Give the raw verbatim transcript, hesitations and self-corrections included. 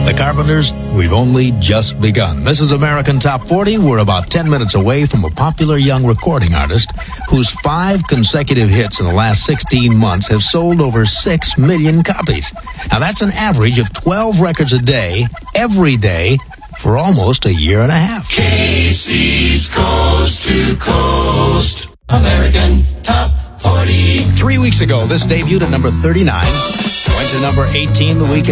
The Carpenters, we've only just begun. This is American Top forty. We're about ten minutes away from a popular young recording artist whose five consecutive hits in the last sixteen months have sold over six million copies. Now, that's an average of twelve records a day, every day, for almost a year and a half. K C's Coast to Coast. American Top forty. Three weeks ago, this debuted at number thirty-nine, went to number eighteen the week